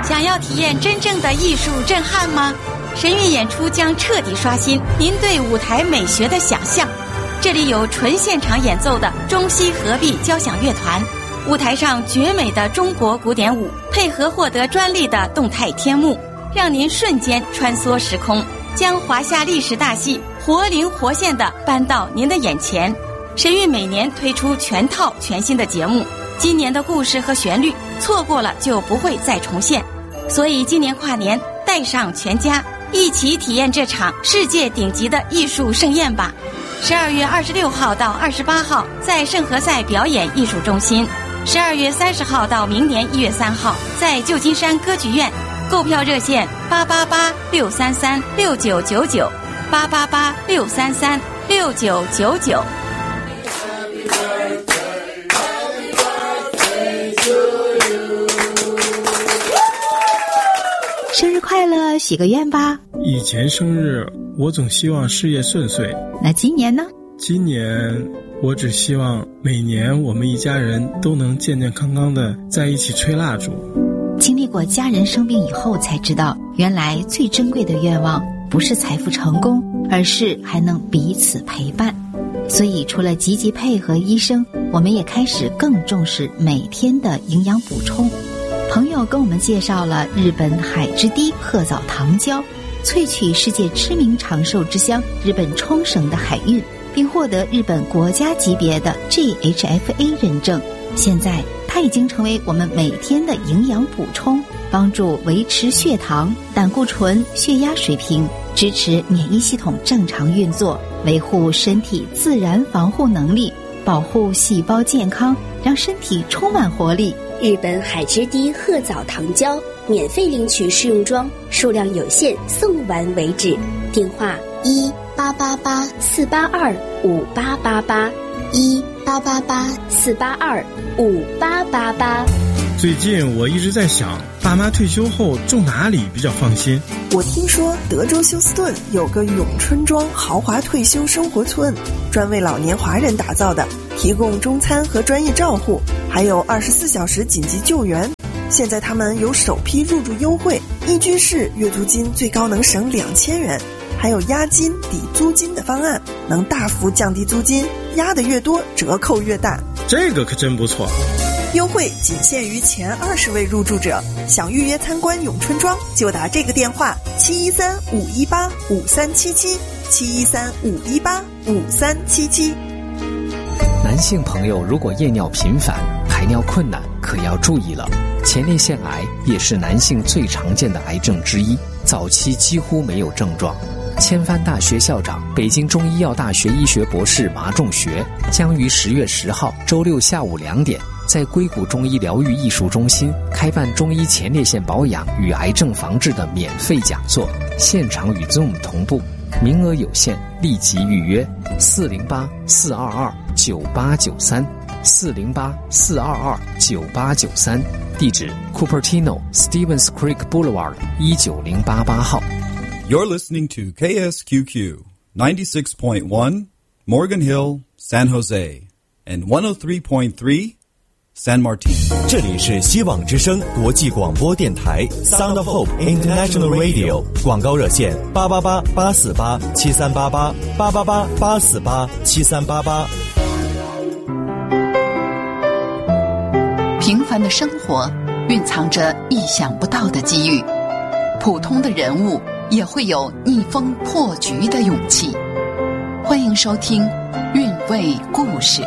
想要体验真正的艺术震撼吗？神韵演出将彻底刷新您对舞台美学的想象。这里有纯现场演奏的中西合璧交响乐团，舞台上绝美的中国古典舞，配合获得专利的动态天幕，让您瞬间穿梭时空，将华夏历史大戏活灵活现地搬到您的眼前。神韵每年推出全套全新的节目，今年的故事和旋律错过了就不会再重现，所以今年跨年带上全家一起体验这场世界顶级的艺术盛宴吧。12月26号到28号在圣何塞表演艺术中心，12月30号到明年1月3号在旧金山歌剧院。购票热线888-633-6999 888-633-6999。 生日快乐，许个愿吧。 以前生日我总希望事业顺遂， 那今年呢？ 今年我只希望每年我们一家人都能健健康康的在一起吹蜡烛。 经历过家人生病以后才知道，原来最珍贵的愿望不是财富成功，而是还能彼此陪伴。所以除了积极配合医生，我们也开始更重视每天的营养补充。朋友跟我们介绍了日本海之堤鹤藻糖胶，萃取世界知名长寿之乡日本冲绳的海运，并获得日本国家级别的 GHFA 认证。现在它已经成为我们每天的营养补充，帮助维持血糖、胆固醇、血压水平，支持免疫系统正常运作，维护身体自然防护能力，保护细胞健康，让身体充满活力。 日本海之堤鹤藻糖胶免费领取试用装，数量有限，送完为止。电话1-888-482-5888，1-888-482-5888。 最近我一直在想，爸妈退休后住哪里比较放心？ 我听说德州休斯顿有个永春庄豪华退休生活村，专为老年华人打造的，提供中餐和专业照护，还有24小时紧急救援。现在他们有首批入住优惠，一居室月租金最高能省2000元，还有押金抵租金的方案，能大幅降低租金，押的越多折扣越大。 这个可真不错。 优惠仅限于前20位入住者，想预约参观永春庄就打这个电话713-518-5377 713-518-5377。 男性朋友如果夜尿频繁、排尿困难，可要注意了。前列腺癌也是男性最常见的癌症之一，早期几乎没有症状。千帆大学校长、北京中医药大学医学博士马仲学将于10月10号周六下午2点在硅谷中医疗愈艺术中心开办中医前列腺保养与癌症防治的免费讲座，现场与 Zoom 同步，名额有限，立即预约408-422-9893 408-422-9893，地址 Cupertino Stevens Creek Boulevard 19088号。 You're listening to KSQQ 96.1 Morgan Hill, San Jose, and 103.3 San Martin。 这里是希望之声国际广播电台 Sound of Hope International Radio， 广告热线888-848-7388 888-848-7388。 平凡的生活蕴藏着意想不到的机遇，普通的人物也会有逆风破局的勇气。欢迎收听韵味故事。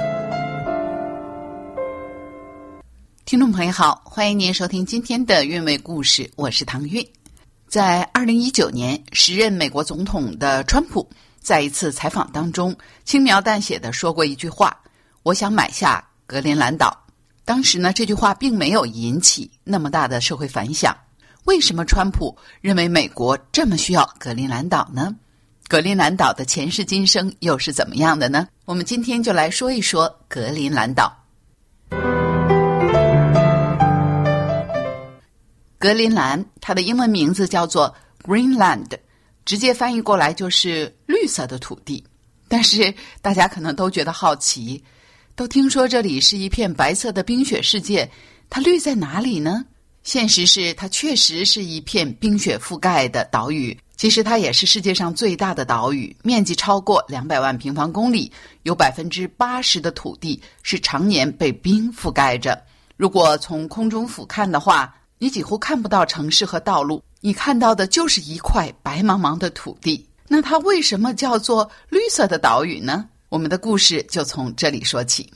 听众朋友好，欢迎您收听今天的韵味故事，我是唐韵。在2019年，时任美国总统的川普在一次采访当中轻描淡写地说过一句话：我想买下格陵兰岛。当时呢，这句话并没有引起那么大的社会反响。为什么川普认为美国这么需要格陵兰岛呢？格陵兰岛的前世今生又是怎么样的呢？我们今天就来说一说格陵兰岛。格陵兰它的英文名字叫做 Greenland， 直接翻译过来就是绿色的土地。但是大家可能都觉得好奇，都听说这里是一片白色的冰雪世界，它绿在哪里呢？ 现实是它确实是一片冰雪覆盖的岛屿，其实它也是世界上最大的岛屿，面积超过200万平方公里，有 80% 的土地是常年被冰覆盖着。如果从空中俯瞰的话，你几乎看不到城市和道路，你看到的就是一块白茫茫的土地。那它为什么叫做绿色的岛屿呢？我们的故事就从这里说起。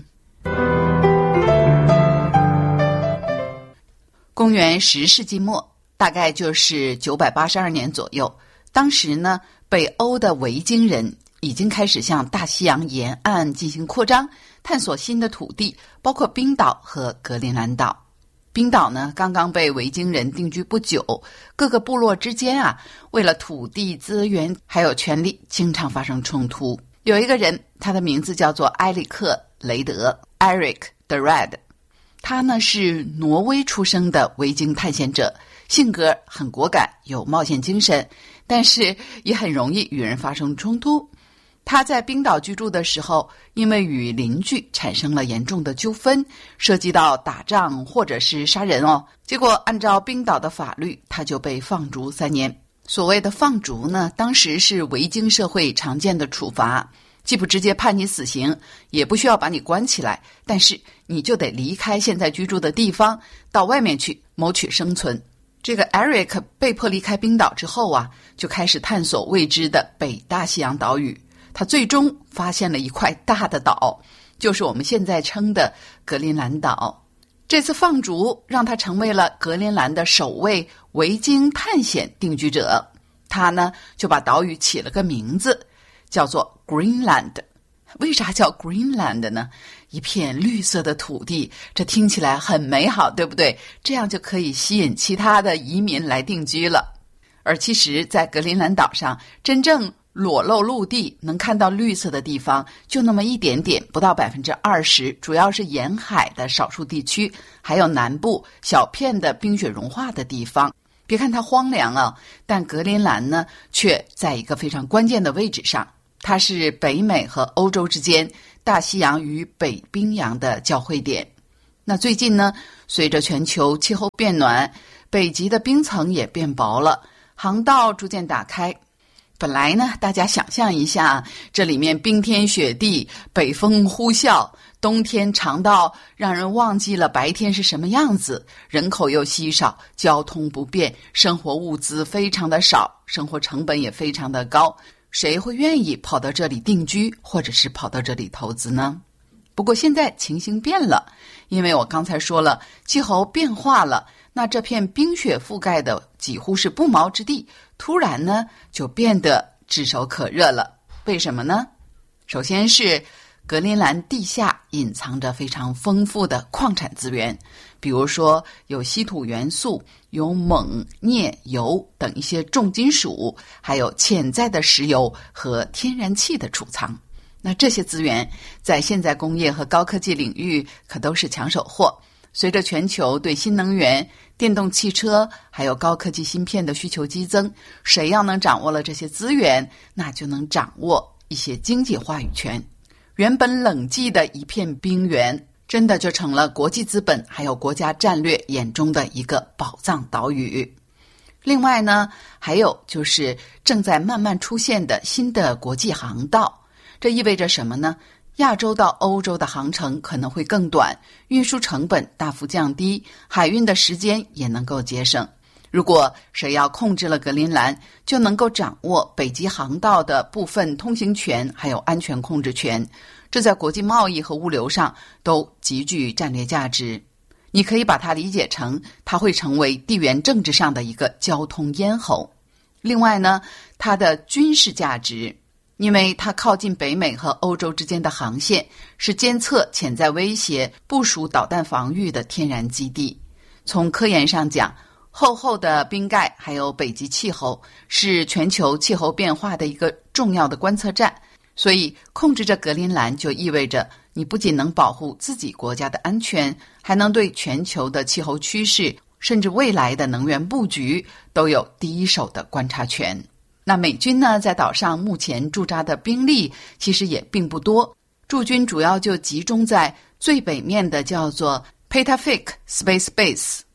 公元10世纪末，大概就是982年左右，当时呢，北欧的维京人已经开始向大西洋沿岸进行扩张，探索新的土地，包括冰岛和格陵兰岛。冰岛呢，刚刚被维京人定居不久，各个部落之间为了土地资源还有权力，经常发生冲突。有一个人，他的名字叫做埃里克·雷德 （Eric the Red）， 他呢是挪威出生的维京探险者，性格很果敢，有冒险精神，但是也很容易与人发生冲突。他在冰岛居住的时候，因为与邻居产生了严重的纠纷，涉及到打仗或者是杀人结果按照冰岛的法律，他就被放逐3年。所谓的放逐呢，当时是维京社会常见的处罚，既不直接判你死刑，也不需要把你关起来，但是你就得离开现在居住的地方，到外面去谋取生存。这个 Eric 被迫离开冰岛之后就开始探索未知的北大西洋岛屿。他最终发现了一块大的岛，就是我们现在称的格陵兰岛。这次放逐让他成为了格陵兰的首位维京探险定居者。他呢就把岛屿起了个名字，叫做 Greenland。 为啥叫 Greenland 呢？一片绿色的土地，这听起来很美好，对不对？这样就可以吸引其他的移民来定居了。而其实在格陵兰岛上，真正裸露陆地能看到绿色的地方就那么一点点，不到 20%， 主要是沿海的少数地区，还有南部小片的冰雪融化的地方。别看它荒凉但格陵兰呢却在一个非常关键的位置上，它是北美和欧洲之间大西洋与北冰洋的交汇点。那最近呢，随着全球气候变暖，北极的冰层也变薄了，航道逐渐打开。本来呢，大家想象一下，这里面冰天雪地，北风呼啸，冬天长到让人忘记了白天是什么样子，人口又稀少，交通不便，生活物资非常的少，生活成本也非常的高，谁会愿意跑到这里定居，或者是跑到这里投资呢？不过现在情形变了，因为我刚才说了，气候变化了，那这片冰雪覆盖的几乎是不毛之地，突然呢就变得炙手可热了。为什么呢？首先是格陵兰地下隐藏着非常丰富的矿产资源，比如说有稀土元素，有锰、镍、铀等一些重金属，还有潜在的石油和天然气的储藏。那这些资源在现在工业和高科技领域可都是抢手货。随着全球对新能源、电动汽车还有高科技芯片的需求激增，谁要能掌握了这些资源，那就能掌握一些经济话语权。原本冷寂的一片冰原，真的就成了国际资本还有国家战略眼中的一个宝藏岛屿。另外呢，还有就是正在慢慢出现的新的国际航道。这意味着什么呢？亚洲到欧洲的航程可能会更短，运输成本大幅降低，海运的时间也能够节省。如果谁要控制了格陵兰，就能够掌握北极航道的部分通行权还有安全控制权，这在国际贸易和物流上都极具战略价值。你可以把它理解成，它会成为地缘政治上的一个交通咽喉。另外呢，它的军事价值，因为它靠近北美和欧洲之间的航线，是监测潜在威胁、部署导弹防御的天然基地。从科研上讲，厚厚的冰盖还有北极气候是全球气候变化的一个重要的观测站，所以控制着格陵兰就意味着你不仅能保护自己国家的安全，还能对全球的气候趋势甚至未来的能源布局都有第一手的观察权。那美军呢，在岛上目前驻扎的兵力其实也并不多，驻军主要就集中在最北面的叫做 Petafik Space Base，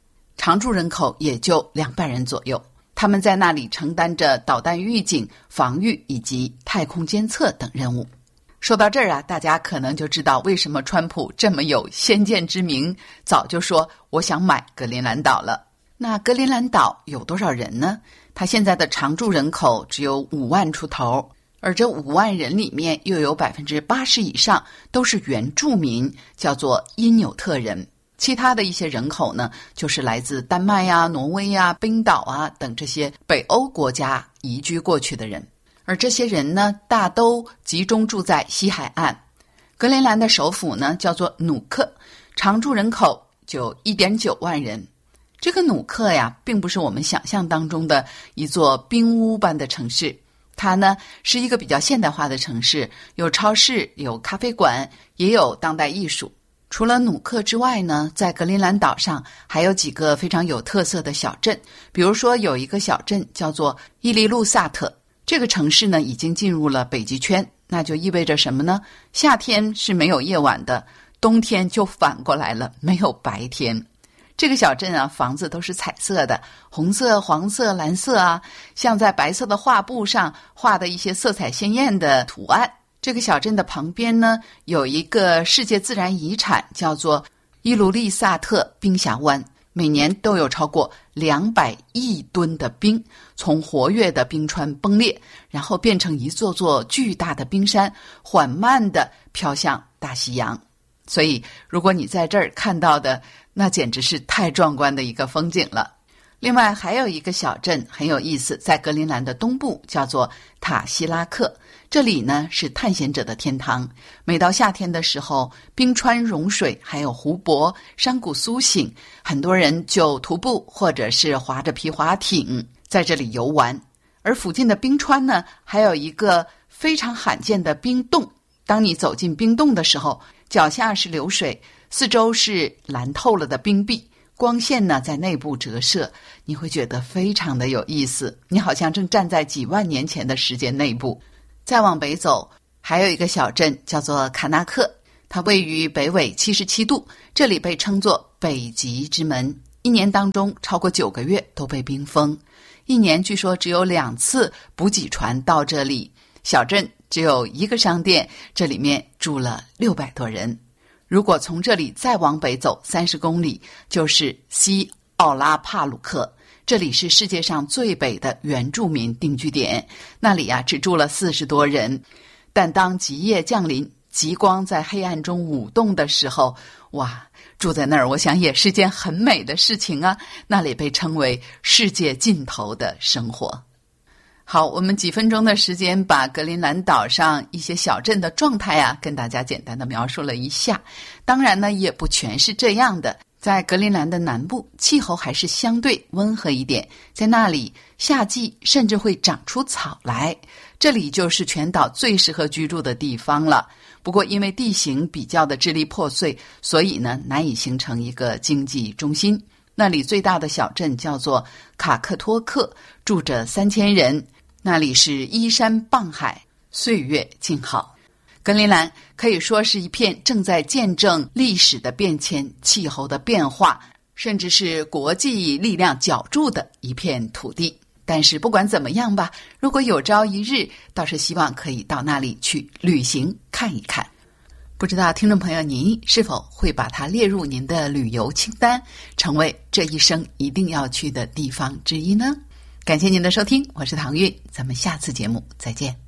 常住人口也就200人左右。他们在那里承担着导弹预警、防御以及太空监测等任务。说到这儿啊，大家可能就知道为什么川普这么有先见之明，早就说我想买格陵兰岛了。那格陵兰岛有多少人呢？它现在的常住人口只有5万出头，而这5万人里面又有80%以上都是原住民，叫做因纽特人。其他的一些人口呢，就是来自丹麦啊、挪威啊、冰岛啊等这些北欧国家移居过去的人。而这些人呢，大都集中住在西海岸。格陵兰的首府呢，叫做努克，常住人口就1.9万人。这个努克呀，并不是我们想象当中的一座冰屋般的城市，它呢是一个比较现代化的城市，有超市，有咖啡馆，也有当代艺术。除了努克之外呢，在格陵兰岛上还有几个非常有特色的小镇，比如说有一个小镇叫做伊利路萨特。这个城市呢已经进入了北极圈，那就意味着什么呢？夏天是没有夜晚的，冬天就反过来了，没有白天。这个小镇啊，房子都是彩色的，红色、黄色、蓝色啊，像在白色的画布上画的一些色彩鲜艳的图案。这个小镇的旁边呢，有一个世界自然遗产，叫做伊卢利萨特冰峡湾。每年都有超过200亿吨的冰从活跃的冰川崩裂，然后变成一座座巨大的冰山，缓慢地飘向大西洋。所以如果你在这儿看到的，那简直是太壮观的一个风景了。另外还有一个小镇很有意思，在格陵兰的东部，叫做塔希拉克。这里呢是探险者的天堂，每到夏天的时候，冰川融水，还有湖泊、山谷苏醒，很多人就徒步或者是划着皮划艇在这里游玩。而附近的冰川呢，还有一个非常罕见的冰洞。当你走进冰洞的时候，脚下是流水，四周是蓝透了的冰壁，光线呢在内部折射，你会觉得非常的有意思，你好像正站在几万年前的时间内部。再往北走，还有一个小镇叫做卡纳克，它位于北纬77度，这里被称作北极之门，一年当中超过9个月都被冰封，一年据说只有2次补给船到这里。小镇只有1个商店，这里面住了600多人。如果从这里再往北走30公里，就是西奥拉帕鲁克，这里是世界上最北的原住民定居点，那里啊只住了40多人。但当极夜降临，极光在黑暗中舞动的时候，哇，住在那儿我想也是件很美的事情啊，那里被称为世界尽头的生活。好，我们几分钟的时间把格陵兰岛上一些小镇的状态啊跟大家简单的描述了一下。当然呢也不全是这样的，在格陵兰的南部气候还是相对温和一点，在那里夏季甚至会长出草来，这里就是全岛最适合居住的地方了。不过因为地形比较的支离破碎，所以呢难以形成一个经济中心。那里最大的小镇叫做卡克托克，住着3000人，那里是依山傍海，岁月静好。格陵兰可以说是一片正在见证历史的变迁、气候的变化，甚至是国际力量角逐的一片土地。但是不管怎么样吧，如果有朝一日，倒是希望可以到那里去旅行看一看。不知道听众朋友您是否会把它列入您的旅游清单，成为这一生一定要去的地方之一呢？感谢您的收听，我是唐韵，咱们下次节目再见。